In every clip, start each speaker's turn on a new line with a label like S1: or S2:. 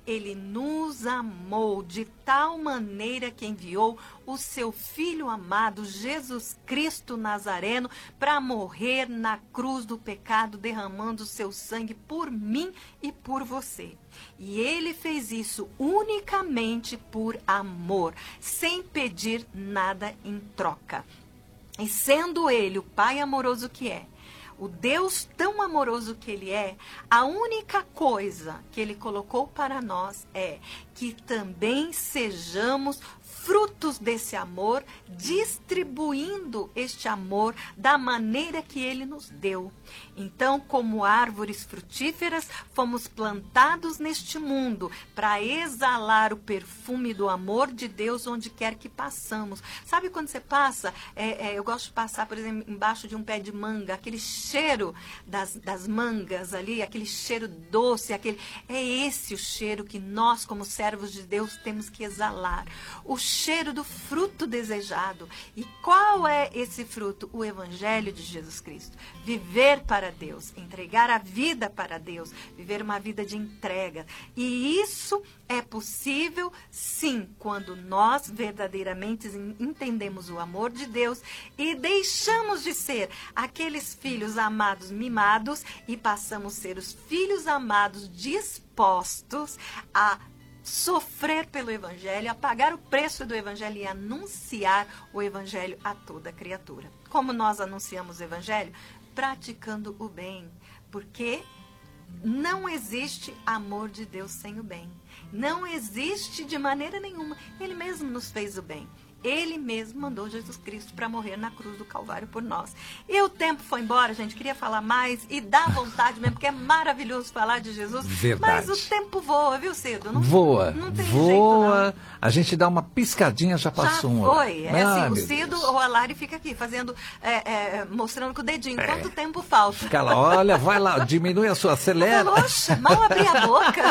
S1: Ele nos amou de tal maneira que enviou o seu Filho amado, Jesus Cristo Nazareno, para morrer na cruz do pecado, derramando o seu sangue por mim e por você. E ele fez isso unicamente por amor, sem pedir nada em troca. E sendo ele o Pai amoroso que é, o Deus tão amoroso que ele é, a única coisa que ele colocou para nós é que também sejamos frutos desse amor, distribuindo este amor da maneira que ele nos deu. Então, como árvores frutíferas, fomos plantados neste mundo para exalar o perfume do amor de Deus onde quer que passamos. Sabe quando você passa, eu gosto de passar, por exemplo, embaixo de um pé de manga, aquele cheiro das mangas ali, aquele cheiro doce, é esse o cheiro que nós, como servos de Deus, temos que exalar. O cheiro do fruto desejado. E qual é esse fruto? O Evangelho de Jesus Cristo. Viver para Deus, entregar a vida para Deus, viver uma vida de entrega. E isso é possível, sim, quando nós verdadeiramente entendemos o amor de Deus e deixamos de ser aqueles filhos amados mimados e passamos a ser os filhos amados dispostos a sofrer pelo Evangelho, a pagar o preço do Evangelho e anunciar o Evangelho a toda criatura. Como nós anunciamos o Evangelho? Praticando o bem, porque não existe amor de Deus sem o bem. Não existe de maneira nenhuma. Ele mesmo nos fez o bem. Ele mesmo mandou Jesus Cristo para morrer na cruz do Calvário por nós. E o tempo foi embora, gente. Queria falar mais e dá vontade mesmo, porque é maravilhoso falar de Jesus.
S2: Verdade.
S1: Mas o tempo voa, viu, Cido?
S2: Voa.
S1: Não tem
S2: voa.
S1: jeito, não.
S2: A gente dá uma piscadinha, já passou uma.
S1: Foi. É assim, o
S2: meu
S1: Cido
S2: Deus.
S1: ou a Lari fica aqui fazendo, mostrando com o dedinho quanto tempo falta.
S2: Fica lá, olha, vai lá, diminui a sua, acelera.
S1: Oxe, mal abrir a boca.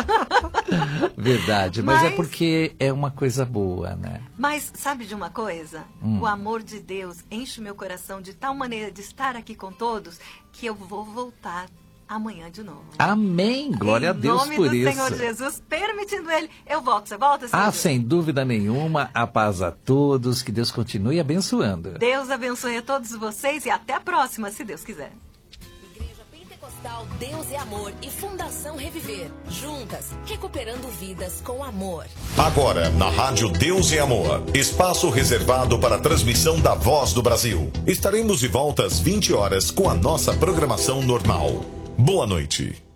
S2: Verdade, mas é porque é uma coisa boa, né?
S1: Mas sabe de uma coisa? O amor de Deus enche o meu coração de tal maneira de estar aqui com todos que eu vou voltar amanhã de novo.
S2: Amém, glória a Deus por isso.
S1: Em nome do Senhor Jesus, permitindo Ele, eu volto. Você volta, Senhor?
S2: Ah, sem dúvida nenhuma, a paz a todos, que Deus continue abençoando.
S1: Deus abençoe a todos vocês e até a próxima, se Deus quiser.
S3: Deus é Amor e Fundação Reviver. Juntas, recuperando vidas com amor.
S4: Agora, na Rádio Deus é Amor, espaço reservado para a transmissão da Voz do Brasil. Estaremos de volta às 20 horas com a nossa programação normal. Boa noite.